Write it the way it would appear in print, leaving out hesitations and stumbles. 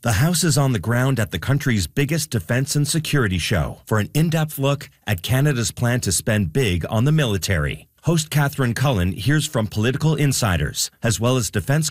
The House is on the ground at the country's biggest defense and security show for an in-depth look at Canada's plan to spend big on the military. Host Catherine Cullen hears from political insiders, as well as defense